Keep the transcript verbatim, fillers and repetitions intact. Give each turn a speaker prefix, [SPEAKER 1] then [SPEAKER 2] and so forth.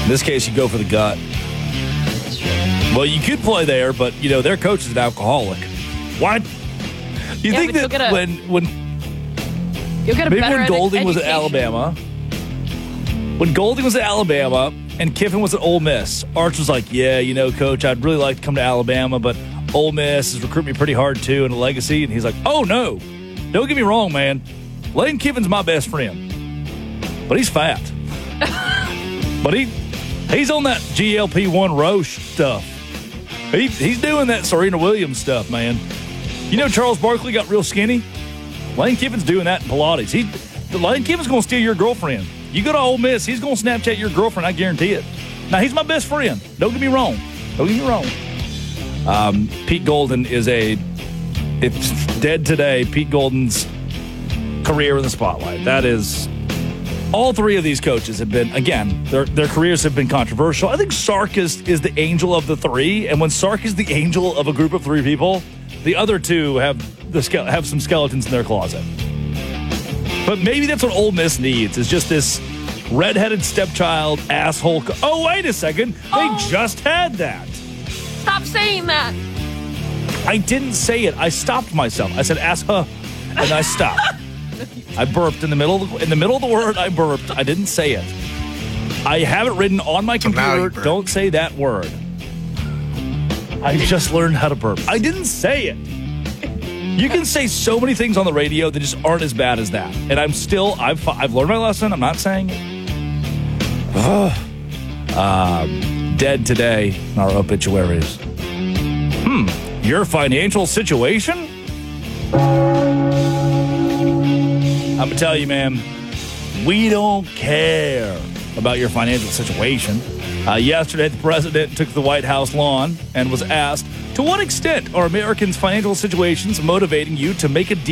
[SPEAKER 1] this case, you go for the gut. Well, you could play there, but, you know, their coach is an alcoholic. What? You
[SPEAKER 2] Yeah,
[SPEAKER 1] think
[SPEAKER 2] but you'll
[SPEAKER 1] that
[SPEAKER 2] get a-
[SPEAKER 1] when, when
[SPEAKER 2] You'll get a
[SPEAKER 1] maybe
[SPEAKER 2] better
[SPEAKER 1] when
[SPEAKER 2] edu-
[SPEAKER 1] Golding was at
[SPEAKER 2] education.
[SPEAKER 1] Alabama, when Golding was at Alabama and Kiffin was at Ole Miss, Arch was like, yeah, you know, coach, I'd really like to come to Alabama, but Ole Miss is recruiting me pretty hard, too, in a legacy. And he's like, oh, no. Don't get me wrong, man. Lane Kiffin's my best friend. But he's fat. But he he's on that G L P one Roche stuff. He, he's doing that Serena Williams stuff, man. You know Charles Barkley got real skinny? Lane Kiffin's doing that in Pilates. He, Lane Kiffin's going to steal your girlfriend. You go to Ole Miss, he's going to Snapchat your girlfriend, I guarantee it. Now, he's my best friend. Don't get me wrong. Don't get me wrong. Um, Pete Golden is a, it's dead today, Pete Golden's career in the spotlight. That is, all three of these coaches have been, again, their their careers have been controversial. I think Sark is, is the angel of the three, and when Sark is the angel of a group of three people, the other two have the ske- have some skeletons in their closet. But maybe that's what Ole Miss needs, is just this redheaded stepchild asshole. Co- oh, wait a second. They
[SPEAKER 2] Oh.
[SPEAKER 1] just had that.
[SPEAKER 2] Stop saying that.
[SPEAKER 1] I didn't say it. I stopped myself. I said ass huh, and I stopped. I burped in the middle of the, in the middle of the word. I burped. I didn't say it. I have it written on my
[SPEAKER 3] So now you
[SPEAKER 1] computer.
[SPEAKER 3] burp.
[SPEAKER 1] Don't say that word. I just learned how to burp. I didn't say it. You can say so many things on the radio that just aren't as bad as that. And I'm still, I've, I've learned my lesson. I'm not saying it. Ugh. Um, dead today in our obituaries. Hmm. Your financial situation? I'm going to tell you, man, we don't care about your financial situation. Uh, yesterday, the president took the White House lawn and was asked, to what extent are Americans' financial situations motivating you to make a deal?